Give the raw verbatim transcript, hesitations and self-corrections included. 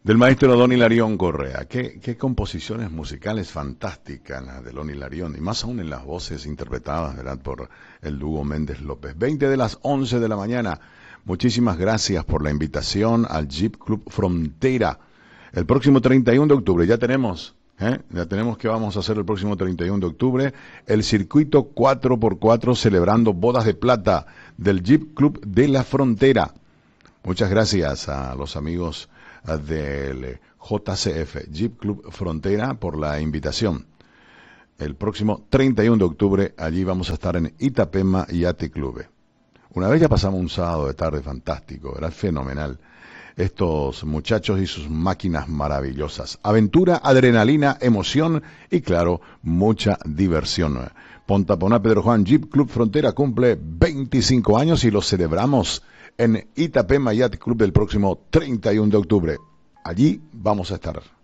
Del maestro Don Hilarión Correa. Qué, qué composiciones musicales fantásticas las de Don Hilarión, y más aún en las voces interpretadas, ¿verdad?, por el dúo Méndez López. veinte de las once de la mañana. Muchísimas gracias por la invitación al Jeep Club Frontera. El próximo treinta y uno de octubre, ya tenemos, ¿eh? ya tenemos que vamos a hacer el próximo treinta y uno de octubre, el circuito cuatro por cuatro celebrando bodas de plata del Jeep Club de la Frontera. Muchas gracias a los amigos del J C F, Jeep Club Frontera, por la invitación. El próximo treinta y uno de octubre, allí vamos a estar en Itapema Yacht Club. Una vez ya pasamos un sábado de tarde fantástico, era fenomenal. Estos muchachos y sus máquinas maravillosas. Aventura, adrenalina, emoción y, claro, mucha diversión. Pontaponá Pedro Juan Jeep Club Frontera cumple veinticinco años y lo celebramos en Itapema Yacht Club el próximo treinta y uno de octubre. Allí vamos a estar.